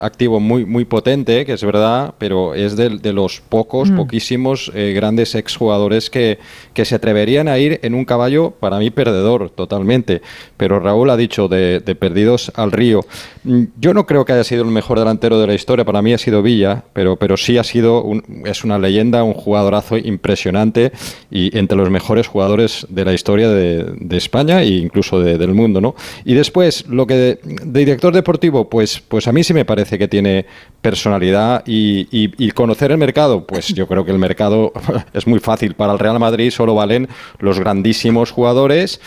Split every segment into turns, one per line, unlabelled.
activo muy, muy potente, que es verdad, pero es de los poquísimos grandes exjugadores que se atreverían a ir en un caballo, para mí, perdedor totalmente. Pero Raúl ha dicho de perdidos al río. Yo no creo que haya sido el mejor delantero de la historia, para mí ha sido Villa, pero sí ha sido es una leyenda, un jugadorazo impresionante y entre los mejores jugadores de la historia de España e incluso del mundo, ¿no? Y después, lo que de director deportivo, pues a mí sí me parece que tiene personalidad y conocer el mercado, pues yo creo que el mercado es muy fácil. Para el Real Madrid solo valen los grandísimos jugadores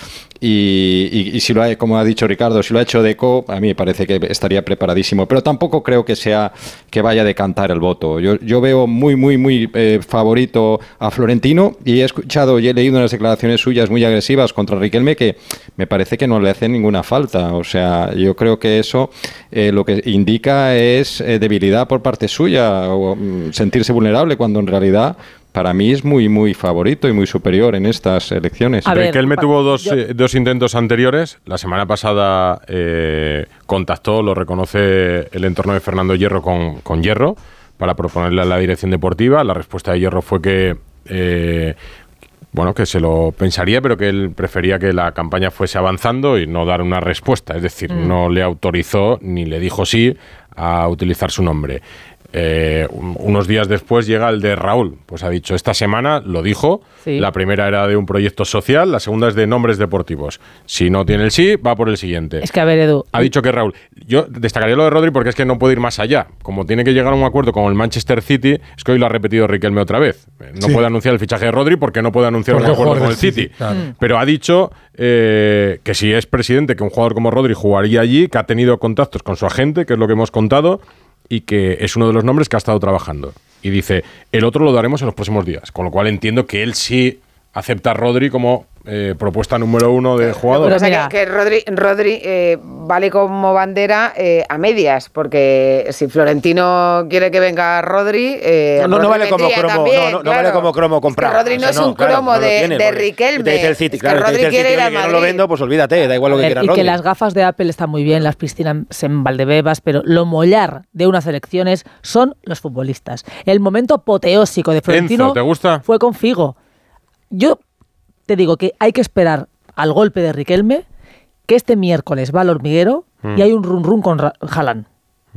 y si lo ha, como ha dicho Ricardo, si lo ha hecho Deco, a mí me parece que estaría preparadísimo, pero tampoco creo que vaya a decantar el voto. Yo veo muy favorito a Florentino y he escuchado y he leído unas declaraciones suyas muy agresivas contra Riquelme que me parece que no le hacen ninguna falta. O sea, yo creo que eso lo que indica es debilidad por parte suya o sentirse vulnerable cuando en realidad para mí es muy favorito y muy superior en estas elecciones.
Riquelme tuvo dos intentos anteriores. La semana pasada contactó, lo reconoce el entorno de Fernando Hierro con Hierro para proponerle a la dirección deportiva. La respuesta de Hierro fue que que se lo pensaría, pero que él prefería que la campaña fuese avanzando y no dar una respuesta. Es decir, no le autorizó ni le dijo sí a utilizar su nombre. Unos días después llega el de Raúl, pues ha dicho, esta semana lo dijo, sí. La primera era de un proyecto social, la segunda es de nombres deportivos. Si no tiene el sí, va por el siguiente.
Es que a ver, Edu,
ha dicho que Raúl, yo destacaría lo de Rodri porque es que no puede ir más allá, como tiene que llegar a un acuerdo con el Manchester City, es que hoy lo ha repetido Riquelme otra vez, no puede anunciar el fichaje de Rodri porque no puede anunciar un acuerdo con el City, claro. Pero ha dicho que si es presidente, que un jugador como Rodri jugaría allí, que ha tenido contactos con su agente, que es lo que hemos contado, y que es uno de los nombres que ha estado trabajando. Y dice, el otro lo daremos en los próximos días. Con lo cual entiendo que él sí acepta a Rodri como propuesta número uno de jugador.
Pero o sea, que Rodri vale como bandera a medias, porque si Florentino quiere que venga Rodri...
no vale como cromo,
también,
no vale como cromo comprar.
Es que Rodri no es un cromo de Riquelme.
Te dice el City, claro,
Rodri quiere ir a Madrid.
No lo vendo, pues olvídate, da igual lo que quiera Rodri.
Y que las gafas de Apple están muy bien, las piscinas en Valdebebas, pero lo mollar de unas elecciones son los futbolistas. El momento apoteósico de Florentino
Enzo, ¿te gusta?
Fue con Figo. Yo te digo que hay que esperar al golpe de Riquelme, que este miércoles va al hormiguero y hay un run con Haaland.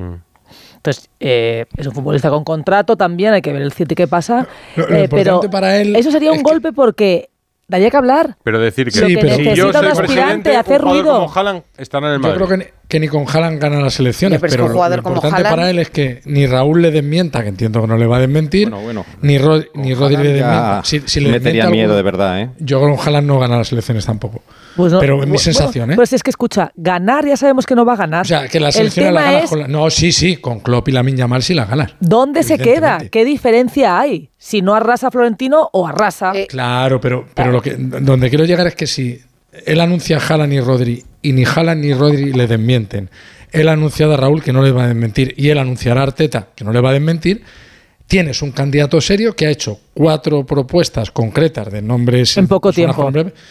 Entonces, es un futbolista con contrato también, hay que ver el City qué pasa. Pero
para él
eso sería un golpe porque daría que hablar.
Pero decir que,
si yo soy presidente, hacer ruido.
Como Haaland estará en el Madrid.
Yo creo que ni con Haaland gana las elecciones, pero lo importante para él es que ni Raúl le desmienta, que entiendo que no le va a desmentir, ni Rodri le desmienta. Si le
metería miedo de verdad, ¿eh?
Yo con Haaland no gana las elecciones tampoco.
Pues no,
pero es mi sensación, ¿eh?
Pues es que escucha, ganar ya sabemos que no va a ganar.
O sea, que las elecciones las ganas con no, sí, con Klopp y Lamine Yamal sí las ganas.
¿Dónde se queda? ¿Qué diferencia hay? Si no arrasa Florentino o arrasa.
Claro, pero donde quiero llegar es que si él anuncia a Haaland y Rodri y ni Haaland ni Rodri le desmienten, él ha anunciado a Raúl que no le va a desmentir y él anunciará a Arteta que no le va a desmentir, tienes un candidato serio que ha hecho 4 propuestas concretas de nombres
en poco tiempo.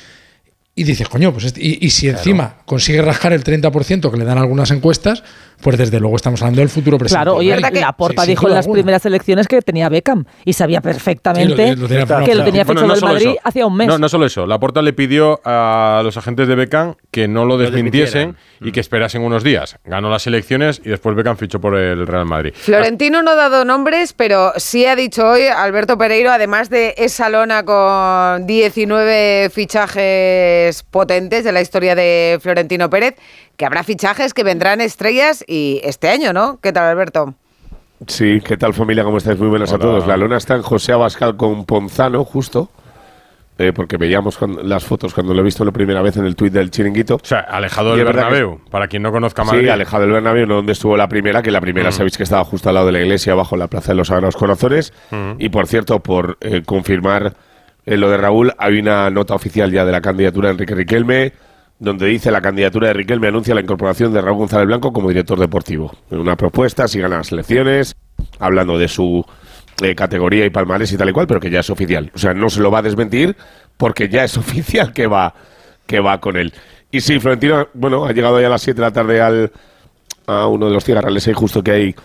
Y dices, coño, pues y si encima consigue rascar el 30% que le dan algunas encuestas, pues desde luego estamos hablando del futuro presidente.
Claro, oye, Laporta dijo en las primeras elecciones que tenía Beckham y sabía perfectamente que lo tenía fichado el Madrid hacía un mes.
No solo eso, Laporta le pidió a los agentes de Beckham que no lo desmintiesen y que esperasen unos días. Ganó las elecciones y después Beckham fichó por el Real Madrid.
Florentino no ha dado nombres, pero sí ha dicho hoy Alberto Pereiro, además de esa lona con 19 fichajes potentes de la historia de Florentino Pérez, que habrá fichajes que vendrán estrellas y este año, ¿no? ¿Qué tal, Alberto?
Sí, ¿qué tal, familia? ¿Cómo estáis? Muy buenas a todos. La lona está en José Abascal con Ponzano, justo, porque veíamos las fotos cuando lo he visto la primera vez en el tuit del Chiringuito.
O sea, alejado del Bernabéu, para quien no conozca Madrid.
Sí, alejado del Bernabéu, donde estuvo la primera, que la primera sabéis que estaba justo al lado de la iglesia, abajo en la Plaza de los Sagrados Corazones. Y, por cierto, por confirmar lo de Raúl, hay una nota oficial ya de la candidatura de Enrique Riquelme, donde dice la candidatura de Riquelme anuncia la incorporación de Raúl González Blanco como director deportivo. Una propuesta, si gana las elecciones, hablando de su categoría y palmarés y tal y cual, pero que ya es oficial. O sea, no se lo va a desmentir porque ya es oficial que va con él. Y sí, Florentino, bueno, ha llegado ya a las 7 de la tarde a uno de los cigarrales ahí justo que hay